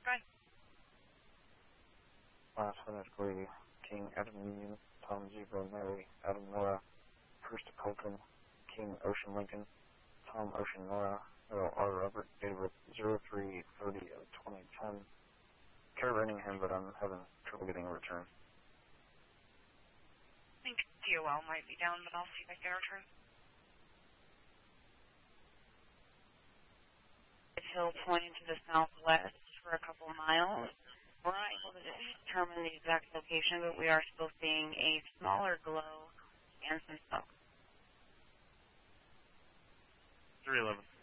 Last phonetically, King Adam Union, Tom Zebra Mary, Adam Nora, First Colton, King Ocean Lincoln, Tom Ocean Nora, Earl R. Robert, date of birth 03/30 of 2010. Caravanning him, but I'm having trouble getting a return. I think DOL might be down, but I'll see if I can return. Hill pointing to the southwest for a couple miles. We're not able to determine the exact location, but we are still seeing a smaller glow and some smoke. 311.